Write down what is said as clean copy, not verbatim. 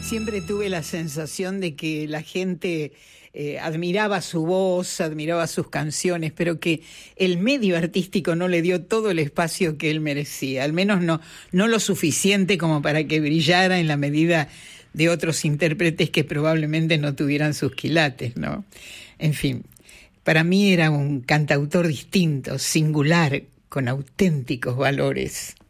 Siempre tuve la sensación de que la gente admiraba su voz, admiraba sus canciones, pero que el medio artístico no le dio todo el espacio que él merecía, al menos no lo suficiente como para que brillara en la medida de otros intérpretes que probablemente no tuvieran sus quilates, ¿no? En fin, para mí era un cantautor distinto, singular, con auténticos valores.